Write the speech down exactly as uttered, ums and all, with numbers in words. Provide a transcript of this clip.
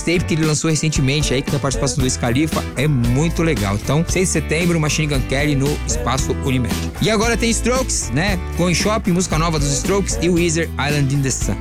mixtape que ele lançou recentemente aí, com a participação do Wiz Khalifa, é muito legal. Então, seis de setembro, Machine Gun Kelly no Espaço Unimed. E agora tem Strokes, né? Going Shopping, música nova dos Strokes, e Weezer, Island in the Sun.